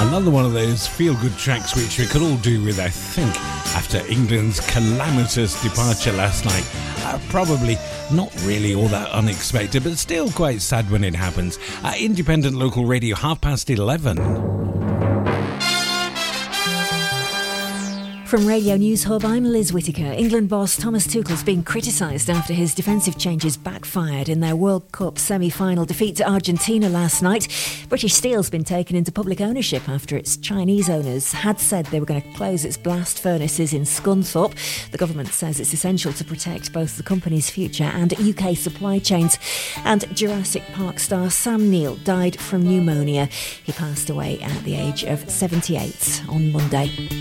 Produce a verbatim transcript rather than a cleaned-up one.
Another one of those feel-good tracks which we could all do with, I think, after England's calamitous departure last night. Uh, probably not really all that unexpected, but still quite sad when it happens. Uh, independent local radio, half past eleven. From Radio News Hub, I'm Liz Whittaker. England boss Thomas Tuchel's been criticised after his defensive changes backfired in their World Cup semi-final defeat to Argentina last night. British Steel's been taken into public ownership after its Chinese owners had said they were going to close its blast furnaces in Scunthorpe. The government says it's essential to protect both the company's future and U K supply chains. And Jurassic Park star Sam Neill died from pneumonia. He passed away at the age of seventy-eight on Monday.